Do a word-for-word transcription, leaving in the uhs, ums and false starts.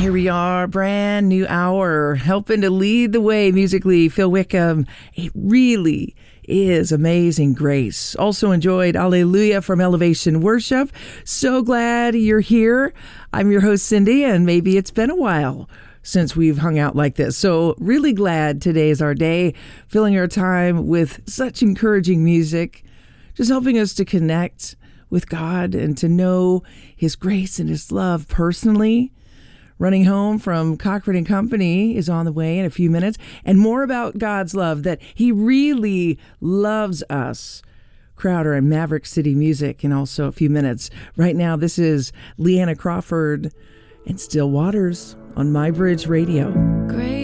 Here we are, brand new hour, helping to lead the way musically. Phil Wickham, it really is Amazing Grace. Also enjoyed Alleluia from Elevation Worship. So glad you're here. I'm your host, Cindy, and maybe it's been a while since we've hung out like this. So really glad today is our day, filling our time with such encouraging music, just helping us to connect with God and to know His grace and His love personally. Running Home from Cochran and Company is on the way in a few minutes, and more about God's love, that He really loves us. Crowder and Maverick City Music in also a few minutes. Right now, this is Leanna Crawford and Still Waters on My Bridge Radio. Great.